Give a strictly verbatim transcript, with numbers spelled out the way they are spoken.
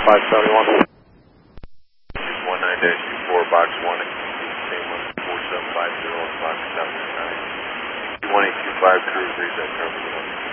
five seventy-one. one nine dash two four, box one, same one, four seven five zero, box seven nine. one eight two five, crew agrees that coverage.